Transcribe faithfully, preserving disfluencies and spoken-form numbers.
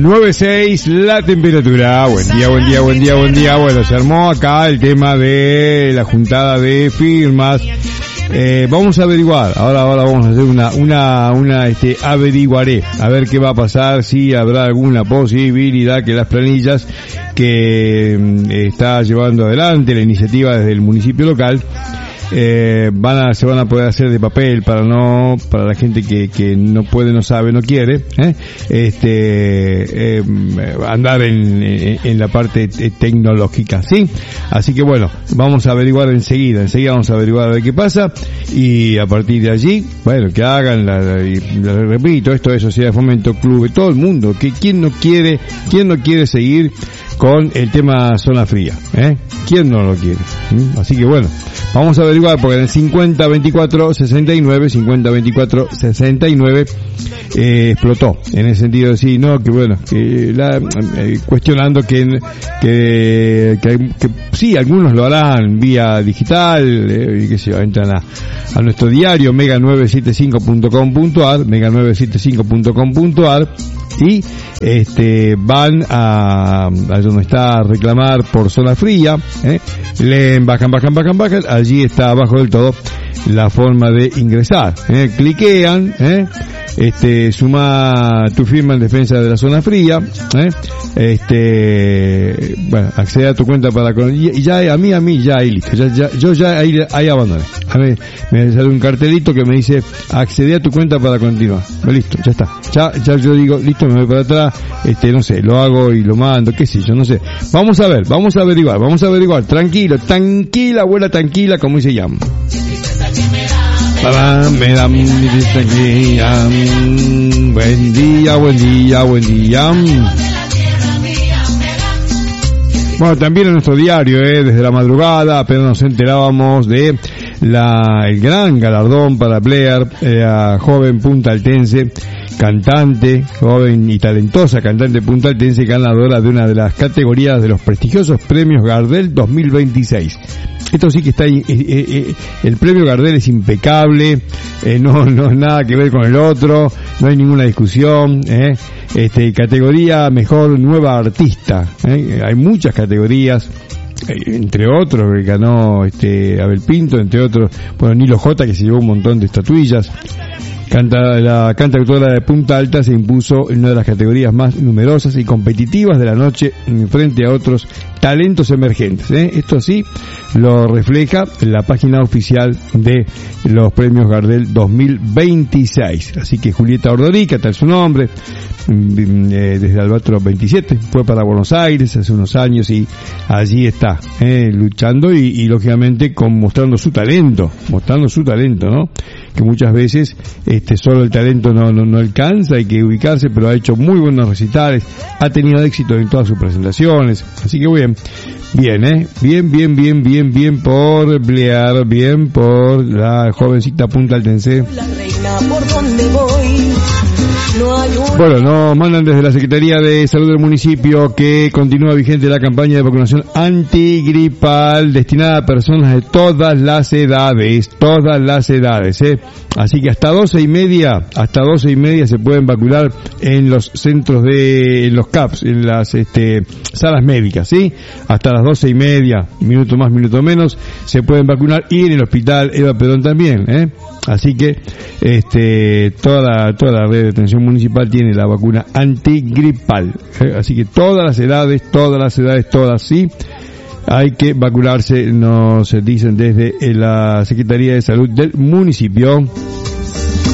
nueve seis la temperatura. Buen día, buen día, buen día, buen día. Bueno, se armó acá el tema de la juntada de firmas. Eh, vamos a averiguar, ahora ahora vamos a hacer una, una, una, este, averiguaré, a ver qué va a pasar, si habrá alguna posibilidad que las planillas que eh, está llevando adelante la iniciativa desde el municipio local, eh, van a, se van a poder hacer de papel para no, para la gente que, que no puede, no sabe, no quiere, eh, este, eh, andar en, en, en la parte tecnológica, ¿sí? Así que bueno, vamos a averiguar enseguida, enseguida vamos a averiguar a ver qué pasa, y a partir de allí, bueno, que hagan, la, la, la, repito, esto es Sociedad de Fomento, Club, todo el mundo, que quién no quiere, quién no quiere seguir con el tema zona fría, ¿eh? ¿Quién no lo quiere? ¿Mm? Así que bueno, vamos a averiguar, porque en el cincuenta veinticuatro sesenta y nueve, cincuenta veinticuatro sesenta y nueve, eh, explotó, en el sentido de decir, no, que bueno, que la, eh, cuestionando que, que, que, que sí, algunos lo harán vía digital, eh, y que se entran a, a nuestro diario, mega nueve setenta y cinco punto com punto ar, mega nueve setenta y cinco punto com punto ar, y este van a, a donde está reclamar por zona fría, ¿eh? Leen, bajan, bajan, bajan, bajan, allí está abajo del todo la forma de ingresar, ¿eh? Cliquean, ¿eh? Este, suma tu firma en defensa de la zona fría, ¿eh? Este, bueno, accede a tu cuenta para con, y, y ya a mí, a mí ya ahí listo, ya, ya, yo ya ahí, ahí abandoné. A mí me sale un cartelito que me dice accede a tu cuenta para continuar. Listo, ya está. Ya, ya yo digo, listo, me voy para atrás, este, no sé, lo hago y lo mando, qué sé yo, no sé. Vamos a ver, vamos a averiguar, vamos a averiguar, tranquilo, tranquila, abuela, tranquila, como se llama. Me da buen día, buen día, buen día. Bueno, también en nuestro diario, eh, desde la madrugada, apenas nos enterábamos de la, el gran galardón para Blair, eh, a joven puntaltense, cantante, joven y talentosa cantante puntaltense, ganadora de una de las categorías de los prestigiosos premios Gardel dos mil veintiséis. Esto sí que está, eh, eh, el premio Gardel es impecable, eh, no, no es nada que ver con el otro, no hay ninguna discusión, eh, este, categoría mejor nueva artista, eh, hay muchas categorías, entre otros, que ganó este Abel Pinto, entre otros, bueno, Nilo J, que se llevó un montón de estatuillas. Canta, la cantautora de Punta Alta se impuso en una de las categorías más numerosas y competitivas de la noche frente a otros talentos emergentes, ¿eh? Esto sí lo refleja la página oficial de los premios Gardel dos mil veintiséis. Así que Julieta Ordorica, tal su nombre, eh, desde Albatros veintisiete, fue para Buenos Aires hace unos años y allí está, eh, luchando y, y lógicamente con, mostrando su talento, mostrando su talento, ¿no? Que muchas veces este solo el talento no, no, no alcanza, hay que ubicarse, pero ha hecho muy buenos recitales, ha tenido éxito en todas sus presentaciones, así que bien, bien, eh, bien, bien, bien, bien, bien por Blear, bien por la jovencita puntaltense. La reina por donde voy. No hay un... Bueno, nos mandan desde la Secretaría de Salud del municipio que continúa vigente la campaña de vacunación antigripal destinada a personas de todas las edades, todas las edades, eh. Así que hasta doce y media, hasta doce y media se pueden vacunar en los centros de, en los C A Ps, en las, este, salas médicas, ¿sí? Hasta las doce y media, minuto más, minuto menos, se pueden vacunar y en el hospital Eva Perón también, eh. Así que, este, toda la, toda la red de atención municipal tiene la vacuna antigripal, ¿eh? Así que todas las edades, todas las edades, todas, sí, hay que vacunarse, nos dicen desde la Secretaría de Salud del municipio.